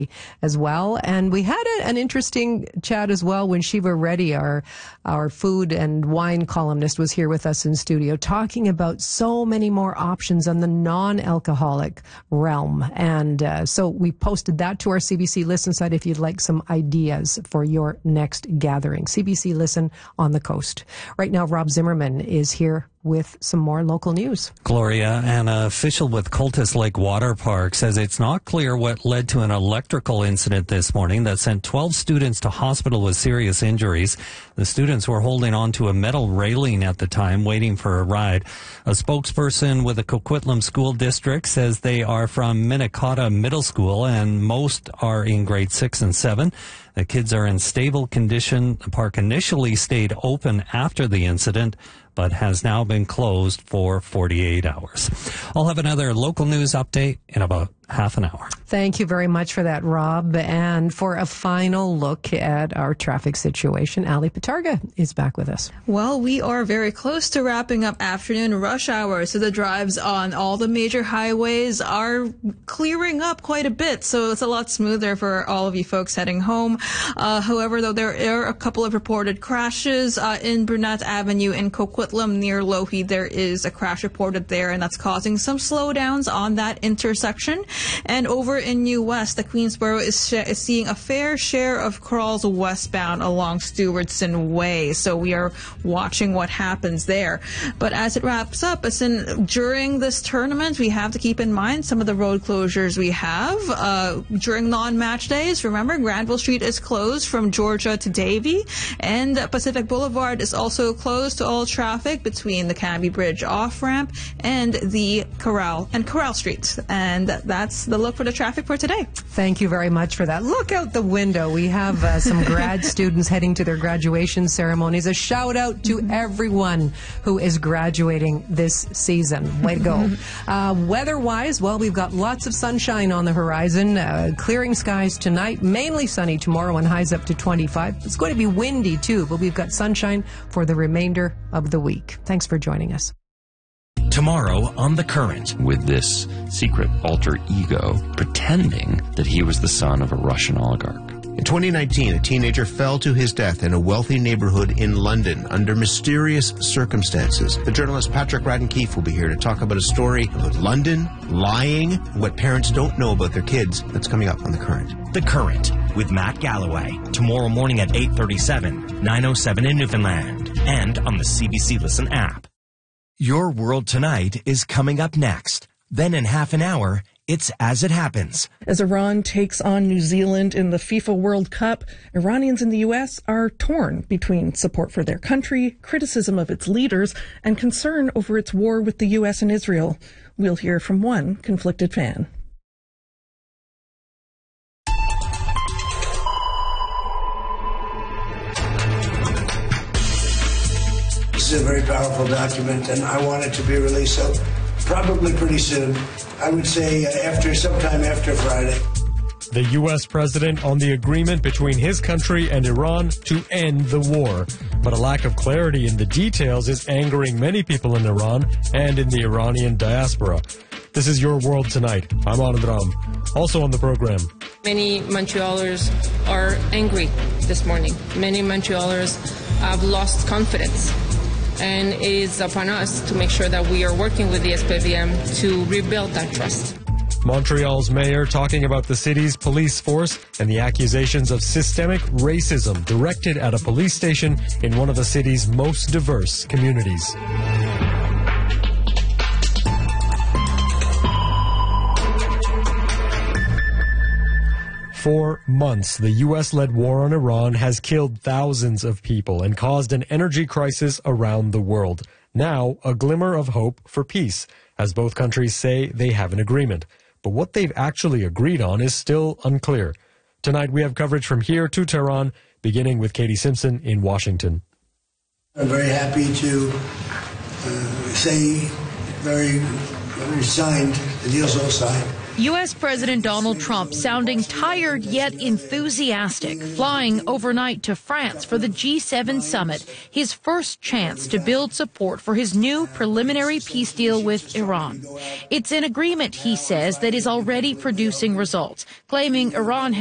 as well. And we had an interesting chat as well when Shiva Reddy, our food and wine columnist, was here with us in studio talking about so many more options on the non-alcoholic realm. And so we posted that to our CBC Listen site if you'd like some ideas for your next gathering. CBC Listen on the coast. Right now, Rob Zimmerman is here with some more local news. Gloria, an official with Cultus Lake Water Park, says it's not clear what led to an electrical incident this morning that sent 12 students to hospital with serious injuries. The students were holding on to a metal railing at the time, waiting for a ride. A spokesperson with the Coquitlam School District says they are from Minnecotta Middle School and most are in grade 6 and 7. The kids are in stable condition. The park initially stayed open after the incident, but has now been closed for 48 hours. I'll have another local news update in about half an hour. Thank you very much for that, Rob. And for a final look at our traffic situation, Ali Patarga is back with us. Well, we are very close to wrapping up afternoon rush hour, so the drives on all the major highways are clearing up quite a bit, so it's a lot smoother for all of you folks heading home. However, though, there are a couple of reported crashes in Burnett Avenue in Coquitlam near Lohi. There is a crash reported there, and that's causing some slowdowns on that intersection. And over in New West, the Queensboro is seeing a fair share of crawls westbound along Stewardson Way. So we are watching what happens there. But as it wraps up, during this tournament, we have to keep in mind some of the road closures we have. During non-match days, remember, Granville Street is closed from Georgia to Davie, and Pacific Boulevard is also closed to all traffic between the Canby Bridge off-ramp and the Corral Street. And that's the look for the traffic for today. Thank you very much for that. Look out the window. We have some grad students heading to their graduation ceremonies. A shout out to everyone who is graduating this season. Way to go. Weather-wise, well, we've got lots of sunshine on the horizon. Clearing skies tonight, mainly sunny tomorrow and highs up to 25. It's going to be windy too, but we've got sunshine for the remainder of the week. Thanks for joining us. Tomorrow on The Current. With this secret alter ego pretending that he was the son of a Russian oligarch. In 2019, a teenager fell to his death in a wealthy neighborhood in London under mysterious circumstances. The journalist Patrick Radden-Keefe will be here to talk about a story about London, lying, and what parents don't know about their kids. That's coming up on The Current. The Current with Matt Galloway. Tomorrow morning at 8:37, 9:07 in Newfoundland, and on the CBC Listen app. Your World Tonight is coming up next. Then in half an hour, it's As It Happens. As Iran takes on New Zealand in the FIFA World Cup, Iranians in the U.S. are torn between support for their country, criticism of its leaders, and concern over its war with the U.S. and Israel. We'll hear from one conflicted fan. This is a very powerful document, and I want it to be released, so probably pretty soon. I would say sometime after Friday. The U.S. president on the agreement between his country and Iran to end the war. But a lack of clarity in the details is angering many people in Iran and in the Iranian diaspora. This is Your World Tonight. I'm Anand Ram. Also on the program. Many Montrealers are angry this morning. Many Montrealers have lost confidence. And it is upon us to make sure that we are working with the SPVM to rebuild that trust. Montreal's mayor talking about the city's police force and the accusations of systemic racism directed at a police station in one of the city's most diverse communities. For months, the U.S.-led war on Iran has killed thousands of people and caused an energy crisis around the world. Now, a glimmer of hope for peace, as both countries say they have an agreement. But what they've actually agreed on is still unclear. Tonight, we have coverage from here to Tehran, beginning with Katie Simpson in Washington. I'm very happy to say very signed, the deal's all signed. U.S. President Donald Trump sounding tired yet enthusiastic, flying overnight to France for the G7 summit, his first chance to build support for his new preliminary peace deal with Iran. It's an agreement, he says, that is already producing results, claiming Iran